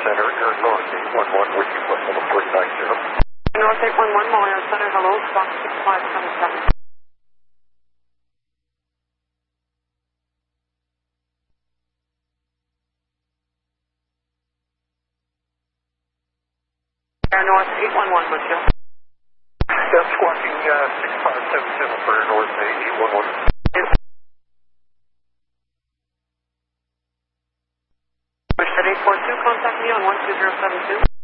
Center, Air North 811 with you, West 390. North 811, Moyer Center, hello, Fox 6577. Air North 811 with you. Yeah, squawking 6577 for Air North 811. Wish at 842, contact me on 12072.